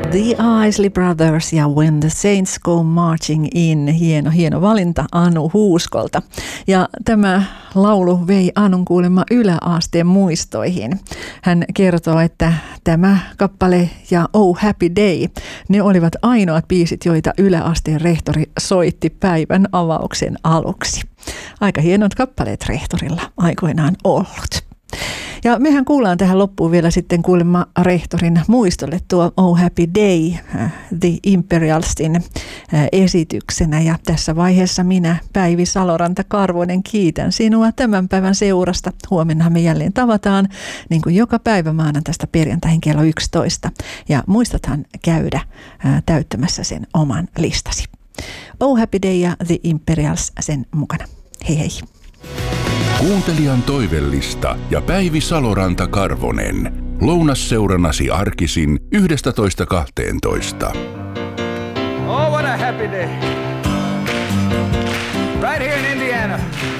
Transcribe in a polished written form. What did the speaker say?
The Isley Brothers ja When the Saints Go Marching In. Hieno valinta Anu Huuskolta. Ja tämä laulu vei Anun kuulemma yläasteen muistoihin. Hän kertoo, että tämä kappale ja Oh Happy Day, ne olivat ainoat biisit, joita yläasteen rehtori soitti päivän avauksen aluksi. Aika hienot kappaleet rehtorilla aikoinaan ollut. Ja mehän kuullaan tähän loppuun vielä sitten kuulemma rehtorin muistolle tuo Oh Happy Day The Imperialstin esityksenä. Ja tässä vaiheessa minä, Päivi Saloranta-Karvonen, kiitän sinua tämän päivän seurasta. Huomenna me jälleen tavataan niin kuin joka päivä maanantaista perjantaihin kello 11. Ja muistathan käydä täyttämässä sen oman listasi. Oh Happy Day ja The Imperials sen mukana. Hei hei. Kuuntelijan toivellista ja Päivi Saloranta-Karvonen. Lounasseurannasi arkisin 11.12. Oh, what a happy day. Right here in Indiana.